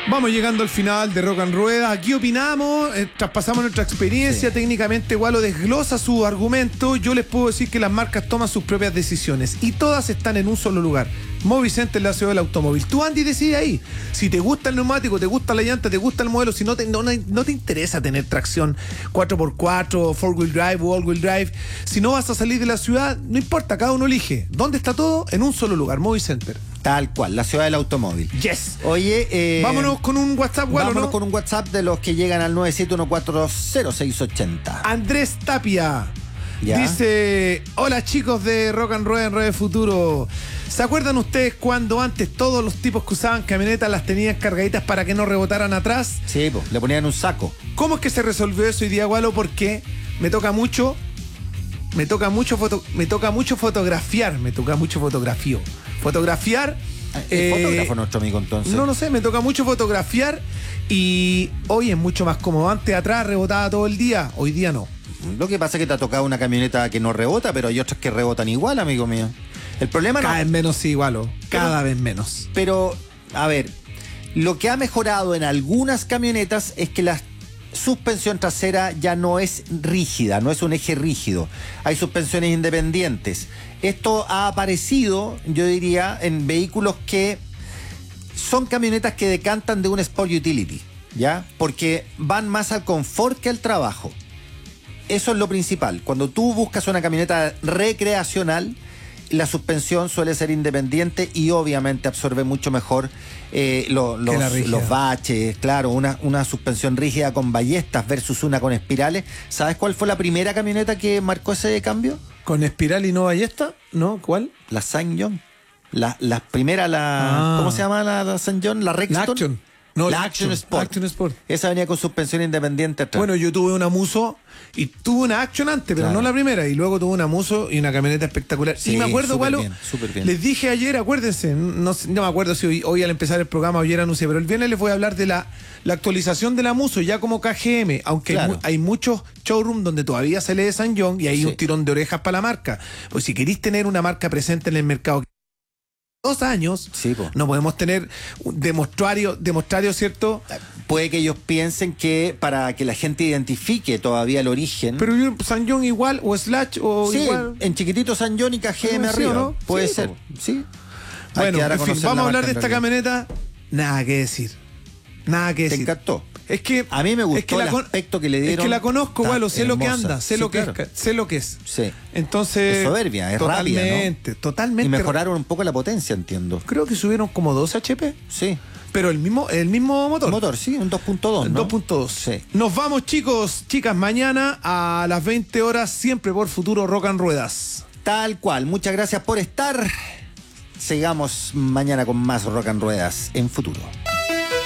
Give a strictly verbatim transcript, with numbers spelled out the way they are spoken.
Vamos llegando al final de Rock and Rueda. Aquí opinamos, eh, traspasamos nuestra experiencia. Sí. Técnicamente Gualo desglosa su argumento. Yo les puedo decir que las marcas toman sus propias decisiones y todas están en un solo lugar. Movicenter, la ciudad del automóvil. Tú, Andy, decide ahí. Si te gusta el neumático, te gusta la llanta, te gusta el modelo, si no te, no, no te interesa tener tracción cuatro por cuatro, four wheel drive o all wheel drive, si no vas a salir de la ciudad, no importa, cada uno elige. ¿Dónde está todo? En un solo lugar, Movicenter. Tal cual, la ciudad del automóvil. Yes. Oye, eh, vámonos con un WhatsApp, Gualo, vámonos ¿no? con un WhatsApp de los que llegan al nueve siete uno cuatro cero seis ocho cero. Andrés Tapia. ¿Ya? Dice, hola chicos de Rock and Rueda en Radio Futuro. ¿Se acuerdan ustedes cuando antes todos los tipos que usaban camionetas las tenían cargaditas para que no rebotaran atrás? Sí, pues, le ponían un saco. ¿Cómo es que se resolvió eso hoy día, Gualo? Porque me toca mucho, me toca mucho foto, me toca mucho fotografiar, me toca mucho fotografío. Fotografiar. ¿El eh, fotógrafo nuestro amigo entonces? No, no sé, me toca mucho fotografiar y hoy es mucho más cómodo. Antes atrás rebotaba todo el día, hoy día no. Lo que pasa es que te ha tocado una camioneta que no rebota, pero hay otras que rebotan igual, amigo mío. El problema Cada no... vez menos, sí, Igualo. Cada pero, vez menos. Pero, a ver, lo que ha mejorado en algunas camionetas es que la suspensión trasera ya no es rígida, no es un eje rígido. Hay suspensiones independientes. Esto ha aparecido, yo diría, en vehículos que son camionetas que decantan de un Sport Utility, ¿ya? Porque van más al confort que al trabajo. Eso es lo principal. Cuando tú buscas una camioneta recreacional, la suspensión suele ser independiente y obviamente absorbe mucho mejor eh, lo, los, los baches. Claro, una, una suspensión rígida con ballestas versus una con espirales. ¿Sabes cuál fue la primera camioneta que marcó ese cambio? ¿Con espiral y no ballesta? ¿No? ¿Cuál? La Saint John. La, la primera, la... Ah. ¿Cómo se llama la, la Saint John? La Rexton. La Action. No, la la Action, Action Sport. Action Sport. Esa venía con suspensión independiente atrás. Bueno, yo tuve una Muso y tuve una Action antes, pero claro, no la primera. Y luego tuve una Muso y una camioneta espectacular. Sí, y me acuerdo, Gualo, les dije ayer, acuérdense, no, no me acuerdo si hoy, hoy al empezar el programa o ayer anuncié, pero el viernes les voy a hablar de la, la actualización de la Muso ya como K G M, aunque claro, hay, hay muchos showrooms donde todavía se lee Saint John y hay sí, un tirón de orejas para la marca. Pues si queréis tener una marca presente en el mercado dos años, sí, no podemos tener demostrario, demostrario, ¿cierto? Puede que ellos piensen que para que la gente identifique todavía el origen. Pero yo, Saint John igual, o Slash, o sí, igual. En chiquitito Saint John y K G M arriba, ¿no? Puede sí, ser, po. Sí. Bueno, en fin, vamos a hablar de esta camioneta. Nada que decir. Nada que decir. ¿Te encantó? Es que a mí me gustó es que el la, aspecto que le dieron. Es que la conozco, Gualo, sé hermosa, lo que anda, sé, sí, lo que claro, es, sé lo que es. Sí. Entonces. Es soberbia, es totalmente, rápida, ¿no? Totalmente. Y mejoraron un poco la potencia, entiendo. Creo que subieron como dos H P. Sí. Pero el mismo, el mismo motor. El motor, sí, un dos punto dos, ¿no? dos punto dos. Sí. Nos vamos, chicos, chicas, mañana a las veinte horas, siempre por Futuro Rock and Ruedas. Tal cual. Muchas gracias por estar. Sigamos mañana con más Rock and Ruedas en Futuro.